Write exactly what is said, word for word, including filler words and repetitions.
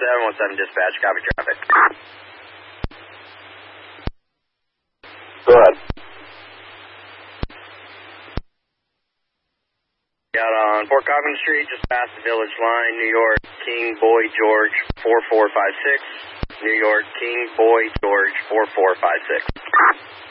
seven one seven dispatch, copy traffic. Go ahead. Out on Fort Coffin Street, just past the Village Line, New York, King Boy George four four five six. New York, King Boy George four four five six.